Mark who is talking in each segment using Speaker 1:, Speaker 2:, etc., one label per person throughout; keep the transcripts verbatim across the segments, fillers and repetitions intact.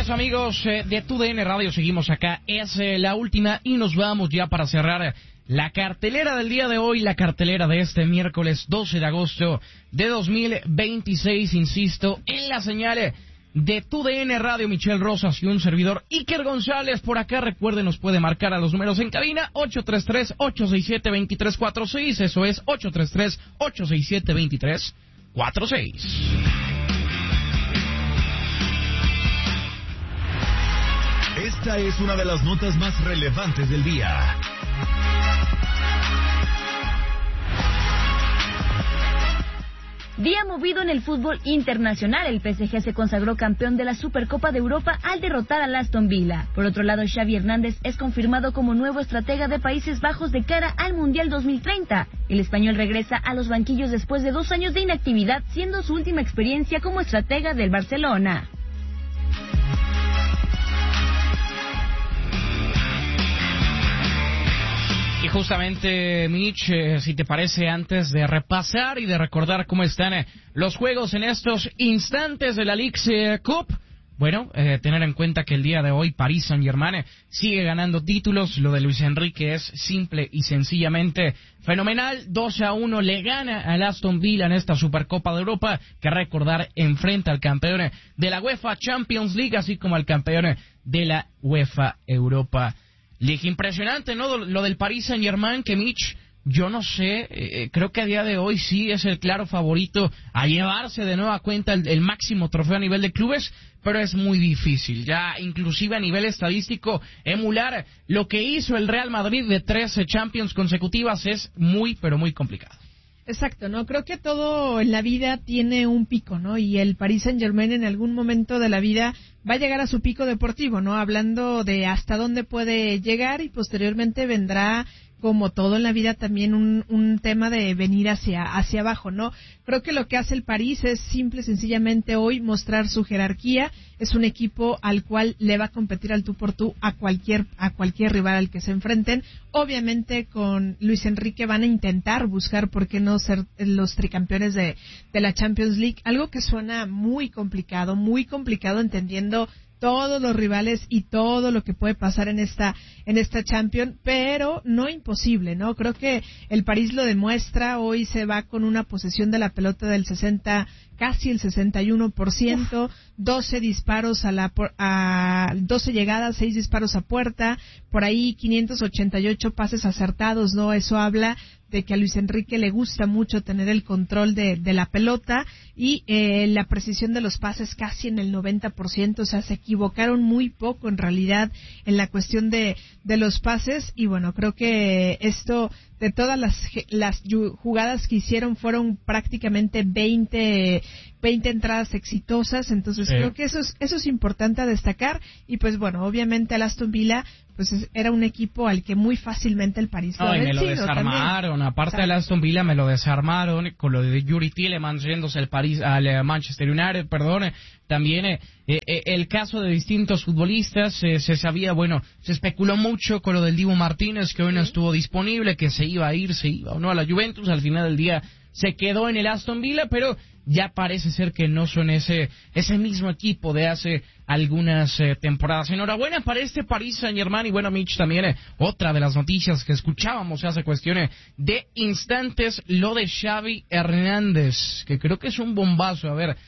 Speaker 1: regreso, amigos eh, de Tu D N Radio. Seguimos acá. Es eh, la última y nos vamos ya para cerrar la cartelera del día de hoy, la cartelera de este miércoles doce de agosto de dos mil veintiséis. Insisto, en la señal de Tu D N Radio, Michelle Rosas y un servidor Iker González. Por acá, recuerden, nos puede marcar a los números en cabina: ocho tres tres, ocho seis siete, dos tres cuatro seis. Eso es ocho tres tres, ocho seis siete, dos tres cuatro seis.
Speaker 2: Esta es una de las notas más relevantes del día.
Speaker 3: Día movido en el fútbol internacional. El P S G se consagró campeón de la Supercopa de Europa al derrotar al Aston Villa. Por otro lado, Xavi Hernández es confirmado como nuevo estratega de Países Bajos de cara al Mundial dos mil treinta. El español regresa a los banquillos después de dos años de inactividad, siendo su última experiencia como estratega del Barcelona.
Speaker 1: Y justamente, Mitch, eh, si te parece, antes de repasar y de recordar cómo están eh, los juegos en estos instantes de la Leagues eh, Cup, bueno, eh, tener en cuenta que el día de hoy Paris Saint-Germain eh, sigue ganando títulos. Lo de Luis Enrique es simple y sencillamente fenomenal. dos a uno le gana al Aston Villa en esta Supercopa de Europa, que recordar enfrenta al campeón de la UEFA Champions League, así como al campeón de la UEFA Europa League. Impresionante, ¿no? Lo del Paris Saint-Germain, que Mitch, yo no sé, eh, creo que a día de hoy sí es el claro favorito a llevarse de nueva cuenta el, el máximo trofeo a nivel de clubes, pero es muy difícil, ya inclusive a nivel estadístico, emular lo que hizo el Real Madrid de trece Champions consecutivas es muy, pero muy complicado.
Speaker 4: Exacto, ¿no? Creo que todo en la vida tiene un pico, ¿no? Y el Paris Saint-Germain en algún momento de la vida va a llegar a su pico deportivo, ¿no? Hablando de hasta dónde puede llegar, y posteriormente vendrá, como todo en la vida, también un, un tema de venir hacia hacia abajo, ¿no? Creo que lo que hace el París es simple, sencillamente hoy mostrar su jerarquía. Es un equipo al cual le va a competir al tú por tú a cualquier a cualquier rival al que se enfrenten. Obviamente con Luis Enrique van a intentar buscar por qué no ser los tricampeones de, de la Champions League, algo que suena muy complicado, muy complicado entendiendo todos los rivales y todo lo que puede pasar en esta en esta Champions, pero no imposible, ¿no? Creo que el París lo demuestra. Hoy se va con una posesión de la pelota del sesenta, casi el sesenta y uno por ciento, Uf. doce disparos a la a doce llegadas, seis disparos a puerta, por ahí quinientos ochenta y ocho pases acertados, ¿no? Eso habla de que a Luis Enrique le gusta mucho tener el control de, de la pelota, y eh, la precisión de los pases casi en el noventa por ciento, o sea, se equivocaron muy poco en realidad en la cuestión de, de los pases. Y bueno, creo que esto, de todas las, las jugadas que hicieron, fueron prácticamente veinte, veinte entradas exitosas, entonces sí. Creo que eso es, eso es importante a destacar. Y pues bueno, obviamente el Aston Villa pues era un equipo al que muy fácilmente el París
Speaker 1: no,
Speaker 4: lo ha
Speaker 1: y me
Speaker 4: vencido.
Speaker 1: lo desarmaron, también. Aparte del Aston Villa me lo desarmaron con lo de Yuri Tielemans yéndose al París, al Manchester United, perdón. También eh, eh, el caso de distintos futbolistas, eh, se sabía, bueno, se especuló mucho con lo del Dibu Martínez, que hoy no estuvo disponible, que se iba a ir, se iba o no a la Juventus. Al final del día se quedó en el Aston Villa, pero ya parece ser que no son ese ese mismo equipo de hace algunas eh, temporadas. Enhorabuena para este Paris Saint-Germain. Y bueno, Mitch, también eh, otra de las noticias que escuchábamos hace cuestiones de instantes, lo de Xavi Hernández, que creo que es un bombazo. A ver,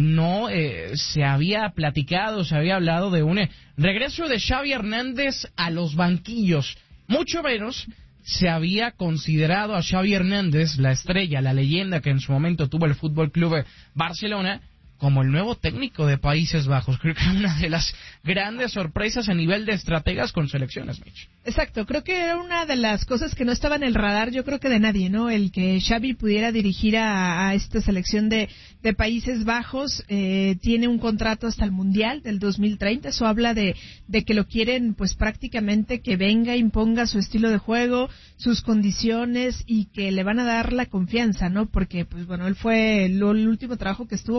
Speaker 1: no eh, se había platicado, se había hablado de un eh, regreso de Xavi Hernández a los banquillos, mucho menos se había considerado a Xavi Hernández, la estrella, la leyenda que en su momento tuvo el Fútbol Club Barcelona, como el nuevo técnico de Países Bajos. Creo que una de las grandes sorpresas a nivel de estrategas con selecciones, Mitch.
Speaker 4: Exacto, creo que era una de las cosas que no estaba en el radar, yo creo que de nadie, ¿no? El que Xavi pudiera dirigir a, a esta selección de, de Países Bajos. Eh, tiene un contrato hasta el Mundial del dos mil treinta, eso habla de, de que lo quieren, pues prácticamente que venga, imponga su estilo de juego, sus condiciones, y que le van a dar la confianza, ¿no? Porque, pues bueno, él fue, lo, el último trabajo que estuvo fue en el Barcelona.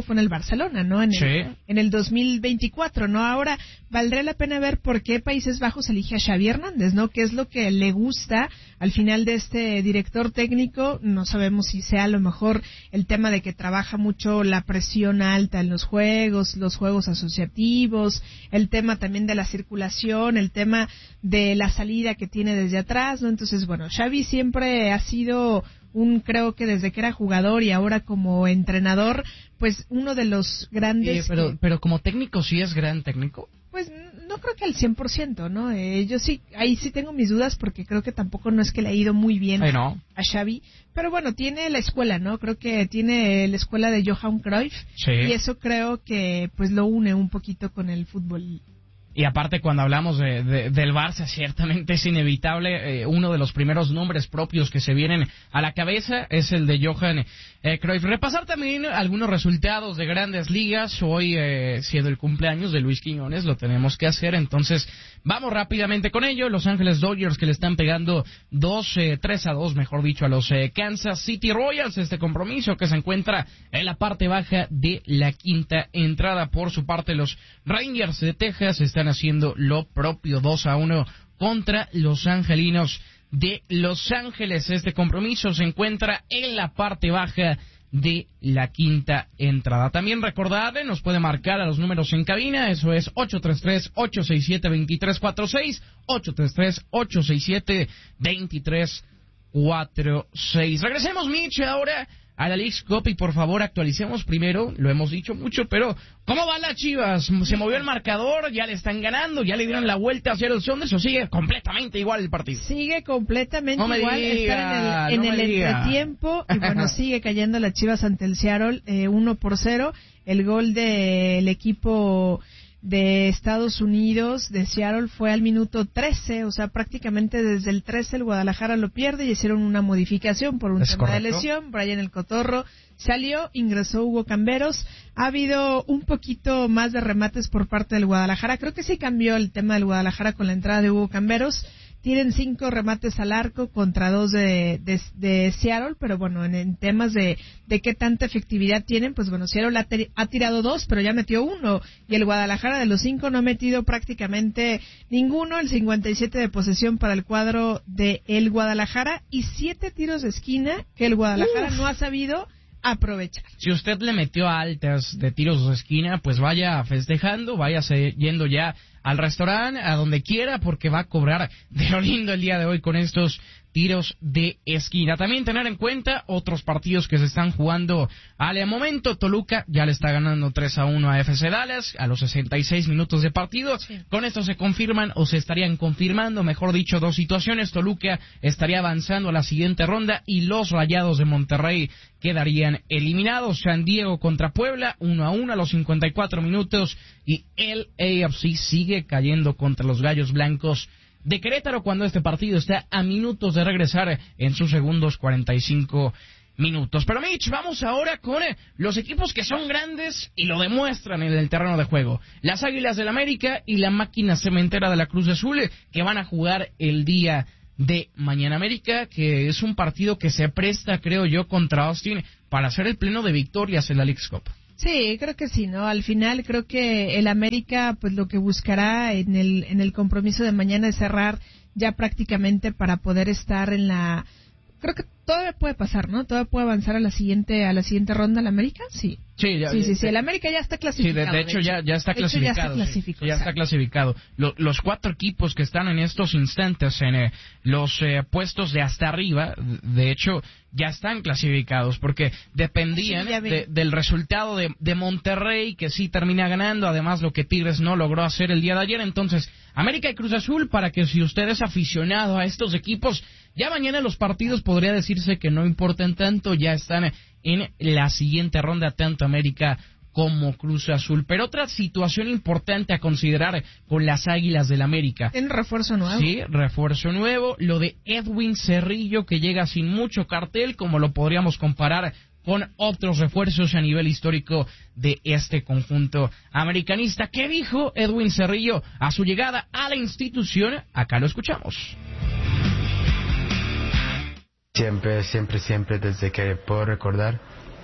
Speaker 4: Barcelona, ¿no? En el,
Speaker 1: sí.
Speaker 4: en el dos mil veinticuatro, ¿no? Ahora, valdría la pena ver por qué Países Bajos elige a Xavi Hernández, ¿no? ¿Qué es lo que le gusta al final de este director técnico? No sabemos si sea a lo mejor el tema de que trabaja mucho la presión alta en los juegos, los juegos asociativos, el tema también de la circulación, el tema de la salida que tiene desde atrás, ¿no? Entonces, bueno, Xavi siempre ha sido un, creo que desde que era jugador y ahora como entrenador, pues uno de los grandes...
Speaker 1: Sí, pero,
Speaker 4: que,
Speaker 1: pero como técnico, ¿sí es gran técnico?
Speaker 4: Pues no creo que al cien por ciento, ¿no? Eh, yo sí, ahí sí tengo mis dudas porque creo que tampoco no es que le ha ido muy bien
Speaker 1: Ay, no.
Speaker 4: a Xavi, pero bueno, tiene la escuela, ¿no? Creo que tiene la escuela de Johan Cruyff
Speaker 1: Sí.
Speaker 4: y eso creo que pues lo une un poquito con el fútbol.
Speaker 1: Y aparte, cuando hablamos de, de, del Barça, ciertamente es inevitable. Eh, uno de los primeros nombres propios que se vienen a la cabeza es el de Johan eh, Cruyff. Repasar también algunos resultados de grandes ligas. Hoy, eh, siendo el cumpleaños de Luis Quiñones, lo tenemos que hacer. Entonces, vamos rápidamente con ello. Los Ángeles Dodgers que le están pegando dos, eh, tres a dos, mejor dicho, a los eh, Kansas City Royals. Este compromiso que se encuentra en la parte baja de la quinta entrada. Por su parte, los Rangers de Texas están haciendo lo propio, dos a uno contra los angelinos de Los Ángeles. Este compromiso se encuentra en la parte baja de la quinta entrada. También recordarle, nos puede marcar a los números en cabina, eso es ocho tres tres, ocho seis siete, dos tres cuatro seis, ocho tres tres, ocho seis siete, dos tres cuatro seis. Regresemos, Mitch, ahora a la Leagues Cup y por favor actualicemos primero, lo hemos dicho mucho, pero ¿cómo van las Chivas? ¿Se movió el marcador? ¿Ya le están ganando? ¿Ya le dieron la vuelta hacia los Sounders o sigue completamente igual el partido?
Speaker 4: Sigue completamente
Speaker 1: no
Speaker 4: igual,
Speaker 1: diga,
Speaker 4: está en el,
Speaker 1: no
Speaker 4: en el entretiempo y bueno, sigue cayendo las Chivas ante el Seattle eh, uno por cero, el gol del equipo de Estados Unidos, de Seattle, fue al minuto trece, o sea, prácticamente desde el trece el Guadalajara lo pierde y hicieron una modificación por un
Speaker 1: es
Speaker 4: tema
Speaker 1: correcto.
Speaker 4: de lesión. Brian El Cotorro salió, ingresó Hugo Camberos. Ha habido un poquito más de remates por parte del Guadalajara. Creo que sí cambió el tema del Guadalajara con la entrada de Hugo Camberos. Tienen cinco remates al arco contra dos de, de, de Seattle, pero bueno, en, en temas de, de qué tanta efectividad tienen, pues bueno, Seattle ha, ter, ha tirado dos, pero ya metió uno, y el Guadalajara de los cinco no ha metido prácticamente ninguno, el cincuenta y siete de posesión para el cuadro de el Guadalajara, y siete tiros de esquina que el Guadalajara Uf. no ha sabido aprovechar.
Speaker 1: Si usted le metió a altas de tiros de esquina, pues vaya festejando, vaya yendo ya al restaurante, a donde quiera, porque va a cobrar de lo lindo el día de hoy con estos tiros de esquina. También tener en cuenta otros partidos que se están jugando al momento. Toluca ya le está ganando tres a uno a F C Dallas a los sesenta y seis minutos de partido. Sí. Con esto se confirman o se estarían confirmando, mejor dicho, dos situaciones. Toluca estaría avanzando a la siguiente ronda y los Rayados de Monterrey quedarían eliminados. San Diego contra Puebla, uno a uno a los cincuenta y cuatro minutos, y el A F C sigue cayendo contra los Gallos Blancos de Querétaro cuando este partido está a minutos de regresar en sus segundos cuarenta y cinco minutos. Pero Mitch, vamos ahora con los equipos que son grandes y lo demuestran en el terreno de juego. Las Águilas del América y la Máquina Cementera de la Cruz Azul, que van a jugar el día de mañana. América, que es un partido que se presta, creo yo, contra Austin para hacer el pleno de victorias en la Leagues Cup.
Speaker 4: Sí, creo que sí, ¿no? Al final creo que el América pues lo que buscará en el en el compromiso de mañana es cerrar ya prácticamente para poder estar en la... Creo que todavía puede pasar, ¿no? Todavía puede avanzar a la siguiente a la siguiente ronda el América, sí.
Speaker 1: Sí, ya,
Speaker 4: sí, sí, sí, el América ya está clasificado.
Speaker 1: Sí, de, de hecho, de hecho. Ya, ya está clasificado.
Speaker 4: Ya está clasificado.
Speaker 1: Sí, ya está clasificado. Lo, los cuatro equipos que están en estos instantes en eh, los eh, puestos de hasta arriba, de hecho, ya están clasificados, porque dependían sí, de, del resultado de, de Monterrey, que sí termina ganando, además lo que Tigres no logró hacer el día de ayer. Entonces, América y Cruz Azul, para que si usted es aficionado a estos equipos, ya mañana los partidos podría decirse que no importan tanto, ya están en la siguiente ronda, tanto América como Cruz Azul. Pero otra situación importante a considerar con las Águilas del América.
Speaker 4: En refuerzo nuevo.
Speaker 1: Sí, refuerzo nuevo. Lo de Edwin Cerrillo, que llega sin mucho cartel, como lo podríamos comparar con otros refuerzos a nivel histórico de este conjunto americanista. ¿Qué dijo Edwin Cerrillo a su llegada a la institución? Acá lo escuchamos.
Speaker 5: Siempre, siempre, siempre, desde que puedo recordar,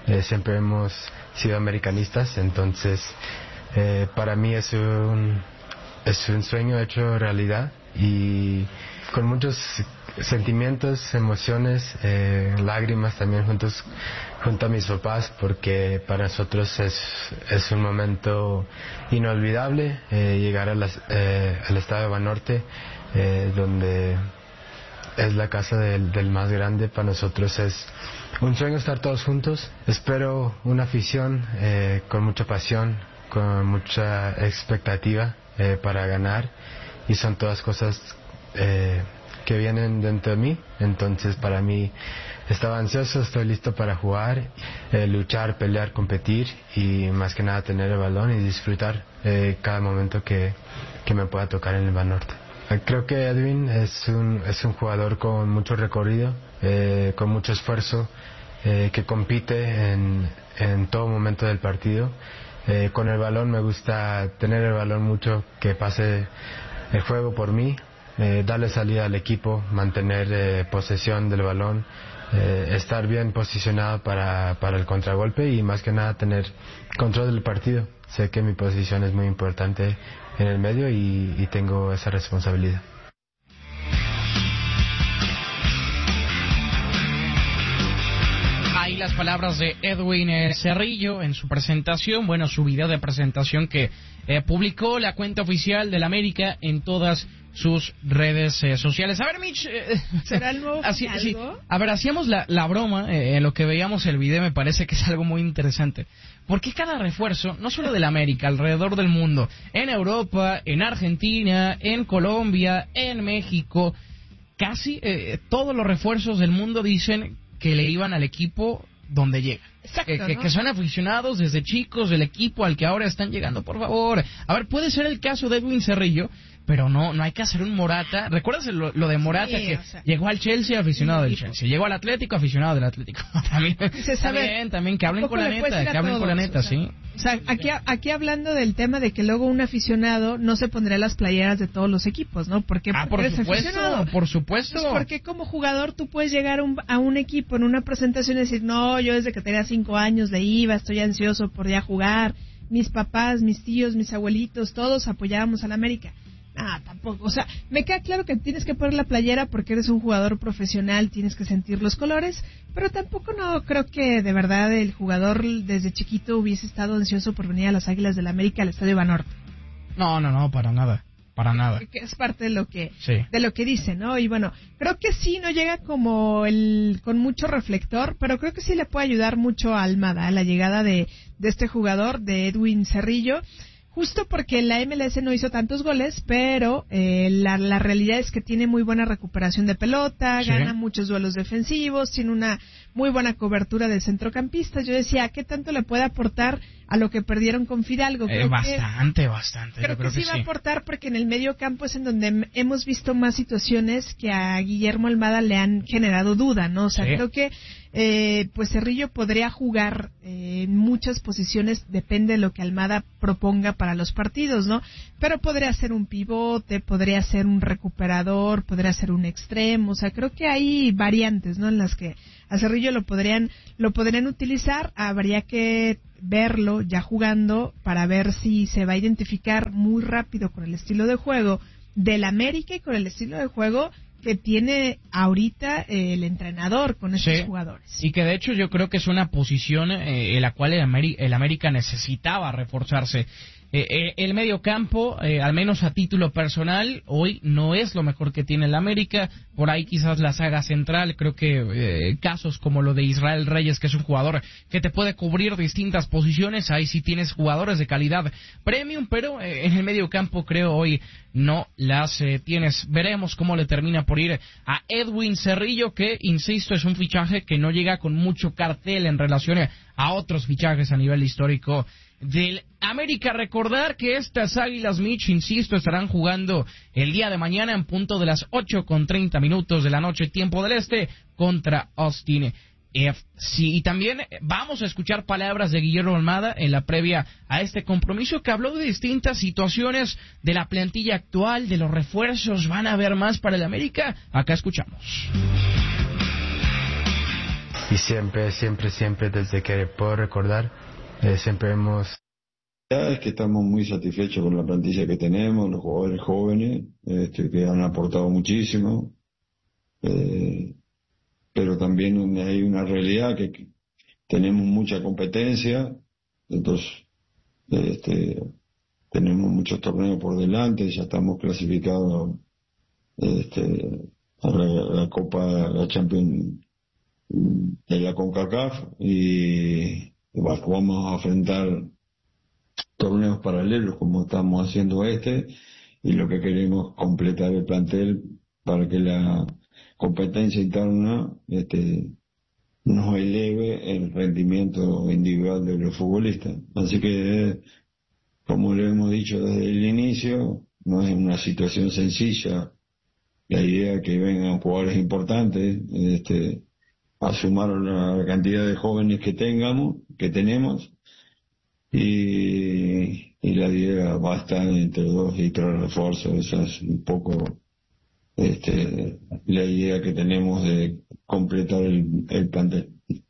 Speaker 5: eh, siempre hemos sido americanistas, entonces eh, para mí es un, es un sueño hecho realidad y con muchos sentimientos, emociones, eh, lágrimas también juntos junto a mis papás, porque para nosotros es, es un momento inolvidable eh, llegar a las, eh, al estadio de Banorte, eh, donde es la casa del, del más grande. Para nosotros es un sueño estar todos juntos. Espero una afición eh, con mucha pasión, con mucha expectativa eh, para ganar, y son todas cosas eh, que vienen dentro de mí. Entonces para mí estaba ansioso, estoy listo para jugar, eh, luchar, pelear, competir y más que nada tener el balón y disfrutar eh, cada momento que, que me pueda tocar en el Banorte. Creo que Edwin es un, es un jugador con mucho recorrido, eh, con mucho esfuerzo, eh, que compite en, en todo momento del partido. Eh, con el balón me gusta tener el balón mucho, que pase el juego por mí, eh, darle salida al equipo, mantener eh, posesión del balón, eh, estar bien posicionado para, para el contragolpe y más que nada tener control del partido. Sé que mi posición es muy importante en el medio y, y tengo esa responsabilidad.
Speaker 1: Ahí las palabras de Edwin eh, Cerrillo en su presentación, bueno, su video de presentación que eh, publicó la cuenta oficial del América en todas sus redes eh, sociales. A ver, Mitch, eh,
Speaker 4: ¿será el nuevo
Speaker 1: así,
Speaker 4: algo?
Speaker 1: Sí, a ver, hacíamos la, la broma eh, en lo que veíamos el video, me parece que es algo muy interesante. Porque cada refuerzo, no solo del América, alrededor del mundo, en Europa, en Argentina, en Colombia, en México, casi eh, todos los refuerzos del mundo dicen que le iban al equipo donde llega.
Speaker 4: Exacto,
Speaker 1: que, que,
Speaker 4: ¿no?
Speaker 1: que son aficionados desde chicos del equipo al que ahora están llegando, por favor. A ver, puede ser el caso de Edwin Cerrillo, pero no no hay que hacer un Morata. ¿Recuerdas lo, lo de Morata?
Speaker 4: Sí,
Speaker 1: que
Speaker 4: o sea,
Speaker 1: llegó al Chelsea, aficionado del Chelsea. Llegó al Atlético, aficionado del Atlético. también,
Speaker 4: se sabe,
Speaker 1: también, también, que hablen con la neta, que hablen con la neta,
Speaker 4: o sea,
Speaker 1: sí.
Speaker 4: O sea, aquí, aquí hablando del tema de que luego un aficionado no se pondría las playeras de todos los equipos, ¿no? Porque
Speaker 1: Ah, por
Speaker 4: eres
Speaker 1: supuesto,
Speaker 4: aficionado.
Speaker 1: por supuesto.
Speaker 4: Pues porque como jugador tú puedes llegar un, a un equipo en una presentación y decir, no, yo desde que tenía cinco años de I V A estoy ansioso por ya jugar. Mis papás, mis tíos, mis abuelitos, todos apoyábamos al América. Ah, tampoco. O sea, me queda claro que tienes que poner la playera porque eres un jugador profesional, tienes que sentir los colores, pero tampoco no creo que de verdad el jugador desde chiquito hubiese estado ansioso por venir a las Águilas del la América al Estadio Banorte.
Speaker 1: No, no, no, para nada. Para nada.
Speaker 4: Que es parte de lo que
Speaker 1: sí.
Speaker 4: de lo que dice, ¿no? Y bueno, creo que sí no llega como el con mucho reflector, pero creo que sí le puede ayudar mucho a Almada la llegada de de este jugador, de Edwin Cerrillo. Justo porque la M L S no hizo tantos goles, pero eh, la, la realidad es que tiene muy buena recuperación de pelota,
Speaker 1: sí.
Speaker 4: Gana muchos duelos defensivos, tiene una muy buena cobertura de centrocampistas. Yo decía, ¿qué tanto le puede aportar a lo que perdieron con Fidalgo?
Speaker 1: Eh, bastante, que, bastante.
Speaker 4: Creo,
Speaker 1: Yo creo
Speaker 4: que sí
Speaker 1: que
Speaker 4: va
Speaker 1: sí.
Speaker 4: a aportar porque en el medio campo es en donde hemos visto más situaciones que a Guillermo Almada le han generado duda, ¿no? O sea, sí. creo que eh, pues Cerrillo podría jugar eh, en muchas posiciones, depende de lo que Almada proponga para los partidos, ¿no? Pero podría ser un pivote, podría ser un recuperador, podría ser un extremo, o sea, creo que hay variantes, ¿no? En las que a Cerrillo lo podrían lo podrían utilizar, habría que verlo ya jugando para ver si se va a identificar muy rápido con el estilo de juego del América y con el estilo de juego que tiene ahorita eh, el entrenador con estos
Speaker 1: sí.
Speaker 4: jugadores.
Speaker 1: Y que de hecho yo creo que es una posición eh, en la cual el, Ameri- el América necesitaba reforzarse. Eh, eh, el medio campo, eh, al menos a título personal, hoy no es lo mejor que tiene el América. Por ahí quizás la saga central, creo que eh, casos como lo de Israel Reyes, que es un jugador que te puede cubrir distintas posiciones, ahí sí tienes jugadores de calidad premium, pero eh, en el medio campo creo hoy no las eh, tienes. Veremos cómo le termina por ir a Edwin Cerrillo, que, insisto, es un fichaje que no llega con mucho cartel en relación a otros fichajes a nivel histórico del América. Recordar que estas Águilas, Mitch, insisto, estarán jugando el día de mañana en punto de las ocho con treinta minutos de la noche, tiempo del este, contra Austin F C. Y también vamos a escuchar palabras de Guillermo Almada en la previa a este compromiso, que habló de distintas situaciones de la plantilla actual, de los refuerzos. ¿Van a haber más para el América? Acá escuchamos.
Speaker 5: y siempre, siempre, siempre, desde que puedo recordar, eh, siempre hemos...
Speaker 6: Es que estamos muy satisfechos con la plantilla que tenemos, los jugadores jóvenes, este, que han aportado muchísimo, eh, pero también hay una realidad que, que tenemos mucha competencia, entonces este, tenemos muchos torneos por delante, ya estamos clasificados este, a la, la Copa, la Champions de la CONCACAF y, y bueno, vamos a enfrentar torneos paralelos como estamos haciendo este, y lo que queremos completar el plantel para que la competencia interna este, nos eleve el rendimiento individual de los futbolistas. Así que, como le hemos dicho desde el inicio, no es una situación sencilla. La idea es que vengan jugadores importantes, este, a sumar la cantidad de jóvenes que tengamos, que tenemos, y, y la idea va a estar entre dos y tres refuerzos. Esa es un poco este, la idea que tenemos de completar el, el plantel.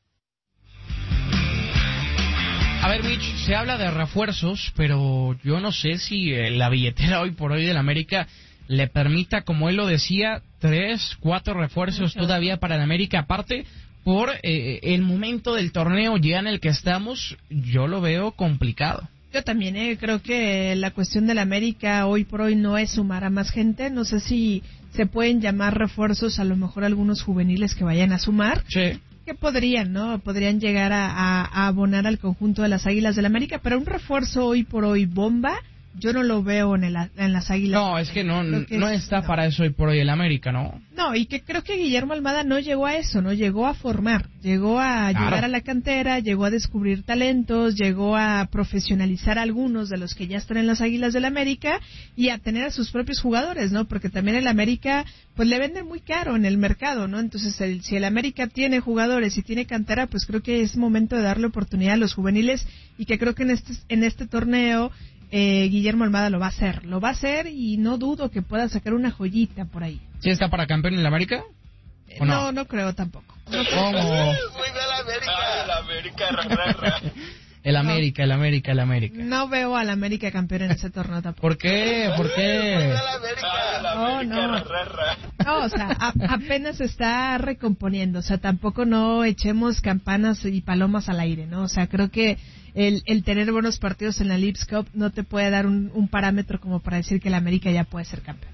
Speaker 1: A ver, Mitch, se habla de refuerzos, pero yo no sé si eh, la billetera hoy por hoy del América le permita, como él lo decía, tres, cuatro refuerzos todavía para el América. Aparte, por eh, el momento del torneo ya en el que estamos, yo lo veo complicado.
Speaker 4: Yo también eh, creo que la cuestión del América hoy por hoy no es sumar a más gente. No sé si se pueden llamar refuerzos, a lo mejor algunos juveniles que vayan a sumar.
Speaker 1: Sí.
Speaker 4: Que podrían, ¿no? Podrían llegar a, a, a abonar al conjunto de las Águilas del América, pero un refuerzo hoy por hoy bomba, yo no lo veo en, el, en las Águilas.
Speaker 1: No, es que no,
Speaker 4: que
Speaker 1: no
Speaker 4: es,
Speaker 1: está
Speaker 4: no.
Speaker 1: para eso hoy por hoy el América, ¿no?
Speaker 4: No, y que creo que Guillermo Almada no llegó a eso, ¿no? Llegó a formar, llegó a
Speaker 1: Claro.
Speaker 4: llegar a la cantera, llegó a descubrir talentos, llegó a profesionalizar a algunos de los que ya están en las Águilas del América y a tener a sus propios jugadores, ¿no? Porque también el América, pues le venden muy caro en el mercado, ¿no? Entonces, el, si el América tiene jugadores y tiene cantera, pues creo que es momento de darle oportunidad a los juveniles y que creo que en este, en este torneo Eh, Guillermo Almada lo va a hacer, lo va a hacer y no dudo que pueda sacar una joyita por ahí.
Speaker 1: ¿Sí está para campeón en el América? ¿O no?
Speaker 4: No, no creo tampoco. No creo.
Speaker 1: ¿Cómo? El América, el América, el América.
Speaker 4: No veo al América campeón en ese torneo tampoco.
Speaker 1: ¿Por qué? ¿Por qué?
Speaker 4: No, no. No, o sea, a, apenas se está recomponiendo. O sea, tampoco no echemos campanas y palomas al aire, ¿no? O sea, creo que el, el tener buenos partidos en la Leagues Cup no te puede dar un, un parámetro como para decir que el América ya puede ser campeón.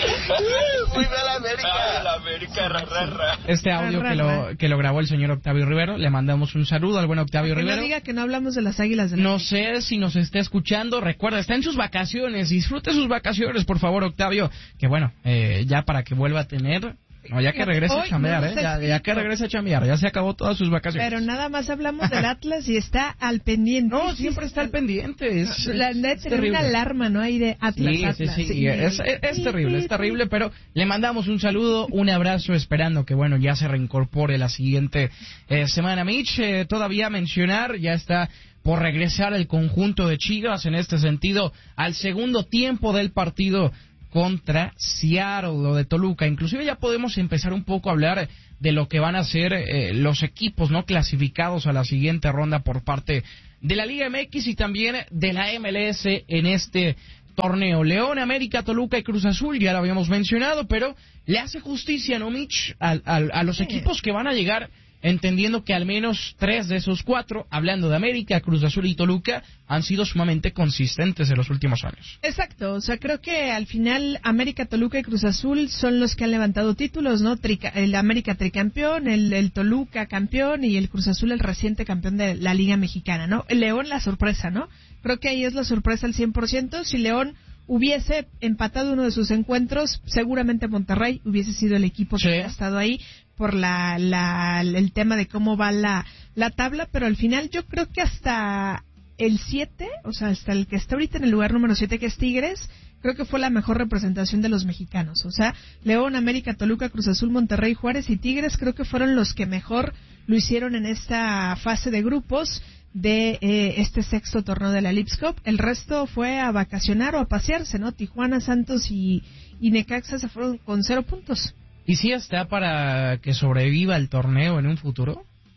Speaker 1: Este audio que lo, que lo grabó el señor Octavio Rivero, le mandamos un saludo al buen Octavio
Speaker 4: Que no
Speaker 1: Rivero.
Speaker 4: diga que no hablamos de las Águilas del
Speaker 1: No
Speaker 4: América.
Speaker 1: sé si nos está escuchando, recuerda, está en sus vacaciones, disfrute sus vacaciones, por favor, Octavio, que bueno, eh, ya para que vuelva a tener... No, ya que regrese a
Speaker 4: Hoy
Speaker 1: chambear,
Speaker 4: no
Speaker 1: ¿eh?
Speaker 4: se
Speaker 1: Ya, ya que regrese a chambear, ya se acabó todas sus vacaciones.
Speaker 4: Pero nada más hablamos del Atlas y está al pendiente.
Speaker 1: No, siempre está al pendiente. Es,
Speaker 4: La debe
Speaker 1: es
Speaker 4: tener
Speaker 1: terrible.
Speaker 4: una alarma, ¿no? Ahí de Atlas,
Speaker 1: Sí,
Speaker 4: Atlas.
Speaker 1: sí, sí, es, es, es terrible, es terrible, pero le mandamos un saludo, un abrazo, esperando que, bueno, ya se reincorpore la siguiente eh, semana. Mitch, eh, todavía mencionar, ya está por regresar el conjunto de Chivas, en este sentido, al segundo tiempo del partido contra Seattle, lo de Toluca. Inclusive ya podemos empezar un poco a hablar de lo que van a ser eh, los equipos no clasificados a la siguiente ronda por parte de la Liga M X y también de la M L S en este torneo. León, América, Toluca y Cruz Azul, ya lo habíamos mencionado, pero le hace justicia, ¿no, Mitch? A, a, a los equipos que van a llegar, entendiendo que al menos tres de esos cuatro, hablando de América, Cruz Azul y Toluca, han sido sumamente consistentes en los últimos años.
Speaker 4: Exacto, o sea, creo que al final América, Toluca y Cruz Azul son los que han levantado títulos, ¿no? Trica, el América tricampeón, el, el Toluca campeón y el Cruz Azul el reciente campeón de la Liga Mexicana, ¿no? El León la sorpresa, ¿no? Creo que ahí es la sorpresa al cien por ciento. Si León hubiese empatado uno de sus encuentros, seguramente Monterrey hubiese sido el equipo que
Speaker 1: Sí.
Speaker 4: hubiera estado ahí por la, la el tema de cómo va la, la tabla, pero al final yo creo que hasta el siete, o sea, hasta el que está ahorita en el lugar número siete, que es Tigres, creo que fue la mejor representación de los mexicanos. O sea, León, América, Toluca, Cruz Azul, Monterrey, Juárez y Tigres creo que fueron los que mejor lo hicieron en esta fase de grupos de eh, este sexto torneo de la Leagues Cup. El resto fue a vacacionar o a pasearse, ¿no? Tijuana, Santos y, y Necaxa se fueron con cero puntos.
Speaker 1: ¿Y si está para que sobreviva el torneo en un futuro?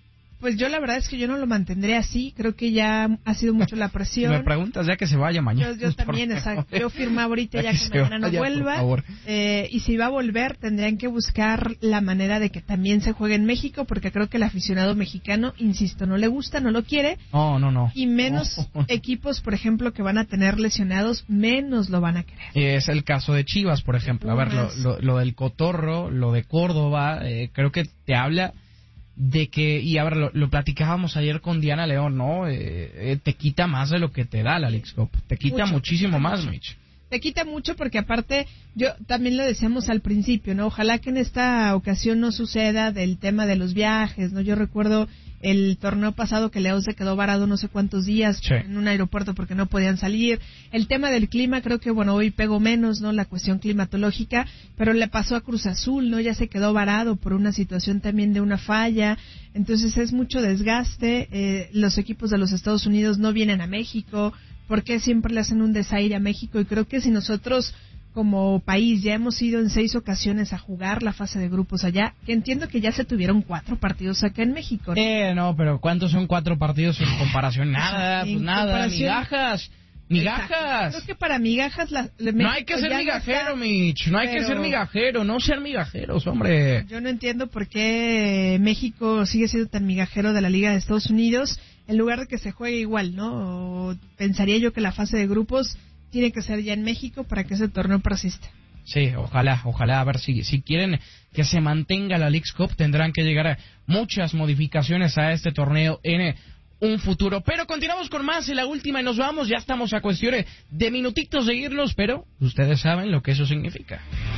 Speaker 4: Pues yo la verdad es que yo no lo mantendré así. Creo que ya ha sido mucho la presión.
Speaker 1: Me preguntas ya que se vaya mañana.
Speaker 4: Yo, yo también, exacto. Yo firmaba ahorita ya,
Speaker 1: ya
Speaker 4: que,
Speaker 1: que
Speaker 4: mañana no
Speaker 1: vaya,
Speaker 4: vuelva. Eh, y si va a volver, tendrían que buscar la manera de que también se juegue en México, porque creo que el aficionado mexicano, insisto, no le gusta, no lo quiere.
Speaker 1: No, no, no.
Speaker 4: Y menos
Speaker 1: no.
Speaker 4: equipos, por ejemplo, que van a tener lesionados, menos lo van a querer.
Speaker 1: Es el caso de Chivas, por ejemplo. A ver, lo, lo, lo del Cotorro, lo de Córdoba, eh, creo que te habla de que, y a ver, lo, lo platicábamos ayer con Diana León, ¿no? Eh, eh, te quita más de lo que te da la Leagues Cup. Te quita mucho, muchísimo más, mucho. Mitch.
Speaker 4: Te quita mucho porque aparte, yo también lo decíamos al principio, ¿no? Ojalá que en esta ocasión no suceda del tema de los viajes, ¿no? Yo recuerdo el torneo pasado que León se quedó varado no sé cuántos días sí. en un aeropuerto porque no podían salir. El tema del clima, creo que, bueno, hoy pegó menos, ¿no? La cuestión climatológica, pero le pasó a Cruz Azul, ¿no? Ya se quedó varado por una situación también de una falla. Entonces es mucho desgaste. Eh, los equipos de los Estados Unidos no vienen a México. ¿Por qué siempre le hacen un desaire a México? Y creo que si nosotros como país ya hemos ido en seis ocasiones a jugar la fase de grupos allá, que entiendo que ya se tuvieron cuatro partidos acá en México, ¿no?
Speaker 1: Eh, no, pero ¿cuántos son cuatro partidos en comparación? Nada, pues nada, comparación... migajas, migajas.
Speaker 4: Creo que para migajas... La,
Speaker 1: no hay que ser migajero, no Mitch, no hay pero... que ser migajero, no ser migajeros, hombre.
Speaker 4: Yo no entiendo por qué México sigue siendo tan migajero de la Liga de Estados Unidos, en lugar de que se juegue igual, ¿no? O pensaría yo que la fase de grupos tiene que ser ya en México para que ese torneo persista.
Speaker 1: Sí, ojalá, ojalá. A ver, si, si quieren que se mantenga la Leagues Cup, tendrán que llegar a muchas modificaciones a este torneo en un futuro. Pero continuamos con más en la última y nos vamos. Ya estamos a cuestiones de minutitos de irnos, pero ustedes saben lo que eso significa.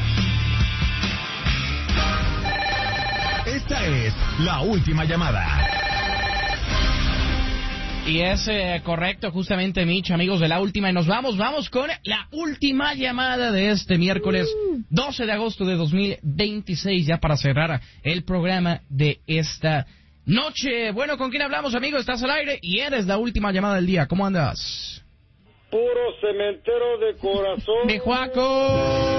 Speaker 2: Esta es la última llamada.
Speaker 1: Y es eh, correcto, justamente, Mitch, amigos de la última. Y nos vamos, vamos con la última llamada de este miércoles doce de agosto de dos mil veintiséis, ya para cerrar el programa de esta noche. Bueno, ¿con quién hablamos, amigo? Estás al aire y eres la última llamada del día. ¿Cómo andas?
Speaker 7: Puro cementero de corazón.
Speaker 1: ¡Mi Juaco!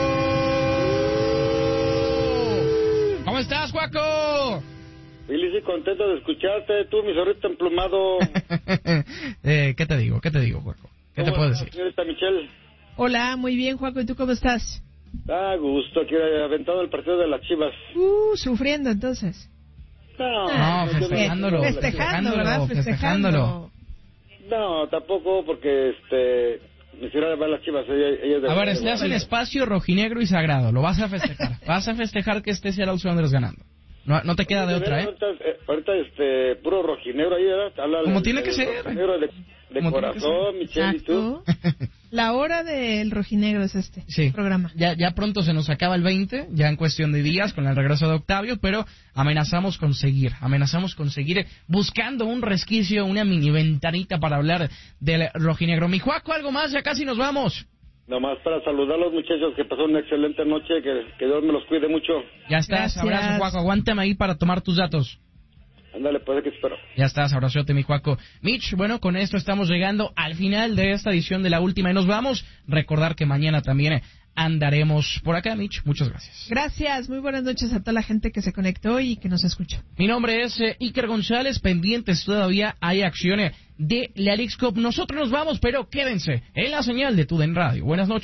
Speaker 1: ¿Cómo estás, Juaco?
Speaker 7: Feliz y contento de escucharte, tú, mi zorrito emplumado.
Speaker 1: eh, ¿Qué te digo? ¿Qué te digo, Juaco? ¿Qué te puedo decir?
Speaker 7: Señorita Michelle.
Speaker 4: Hola, muy bien, Juaco. ¿Y tú cómo estás?
Speaker 7: Ah, gusto, aquí aventado el partido de las Chivas.
Speaker 4: Uh, sufriendo, entonces.
Speaker 7: No,
Speaker 1: no,
Speaker 7: no
Speaker 1: festejándolo.
Speaker 4: Festejando, ¿verdad?
Speaker 1: Festejándolo.
Speaker 7: No, tampoco, porque, este... me hiciera ver las Chivas. Ella, ella de
Speaker 1: a ver, estás en espacio rojinegro y sagrado. Lo vas a festejar. Vas a festejar que esté Seattle Sounders ganando. No, no te queda de otra, ¿eh?
Speaker 7: Ahorita, ahorita este, puro rojinegro ahí, ¿verdad? Habla
Speaker 1: Como
Speaker 7: de,
Speaker 1: tiene que
Speaker 7: de
Speaker 1: ser.
Speaker 7: Rojinegro de, de corazón, Michelle, ¿y tú?
Speaker 4: La hora del rojinegro es este
Speaker 1: sí.
Speaker 4: programa.
Speaker 1: Ya, ya pronto se nos acaba el veinte, ya en cuestión de días con el regreso de Octavio, pero amenazamos con seguir, amenazamos con seguir buscando un resquicio, una mini ventanita para hablar del rojinegro. Mi Juaco, algo más, ya casi nos vamos.
Speaker 7: Nomás para saludar a los muchachos que pasaron una excelente noche, que, que Dios me los cuide mucho.
Speaker 1: Ya estás,
Speaker 4: Gracias.
Speaker 1: Abrazo, Juaco, aguántame ahí para tomar tus datos.
Speaker 7: Ándale, pues aquí espero.
Speaker 1: Ya estás, abrazote, mi Juaco. Mitch, bueno, con esto estamos llegando al final de esta edición de La Última y nos vamos. Recordar que mañana también andaremos por acá, Mitch. Muchas gracias.
Speaker 4: Gracias, muy buenas noches a toda la gente que se conectó y que nos escuchó.
Speaker 1: Mi nombre es eh, Iker González, pendientes todavía hay acciones de la Leagues Cup. Nosotros nos vamos, pero quédense en la señal de TUDN Radio. Buenas noches.